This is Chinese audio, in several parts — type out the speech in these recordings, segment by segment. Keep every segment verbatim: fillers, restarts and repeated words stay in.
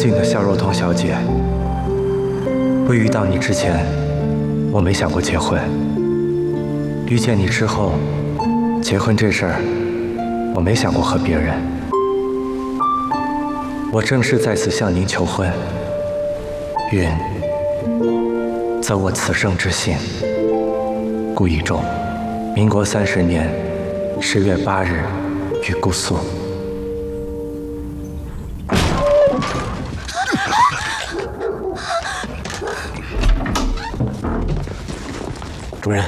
敬的夏若彤小姐，未遇到你之前，我没想过结婚。遇见你之后，结婚这事儿，我没想过和别人。我正式在此向您求婚。允，择我此生之幸。顾以仲，民国三十年十月八日，于姑苏。 主任，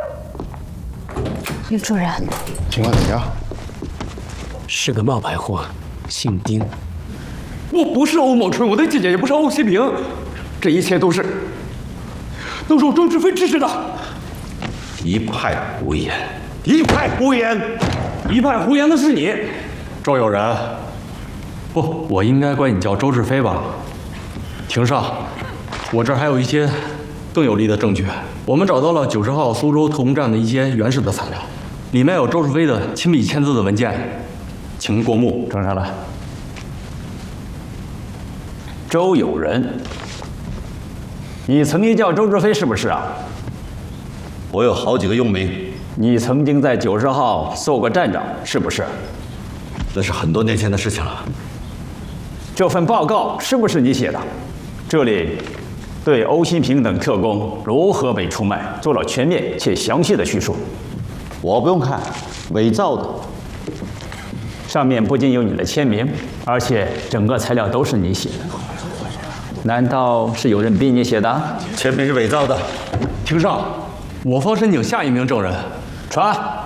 于主任， 情况怎么样？ 是个冒牌货，姓丁。 我不是欧某春，我的姐姐也不是欧西平，这一切都是都是我周志飞指使的。 一派胡言，一派胡言， 一派胡言的是你，周有人。不，我应该管你叫周志飞吧？庭上，我这儿还有一些更有力的证据。 我们找到了九十号苏州特工站的一些原始的材料，里面有周世飞的亲笔签字的文件，请过目。 呈上来。周有人，你曾经叫周志飞是不是啊？ 我有好几个用名。 你曾经在九十号做过站长是不是？ 那是很多年前的事情了。 这份报告是不是你写的？这里。 对欧新平等特工如何被出卖做了全面且详细的叙述。 我不用看，伪造的。 上面不仅有你的签名，而且整个材料都是你写的。难道是有人逼你写的？ 签名是伪造的。 庭上，我方申请下一名证人。 传。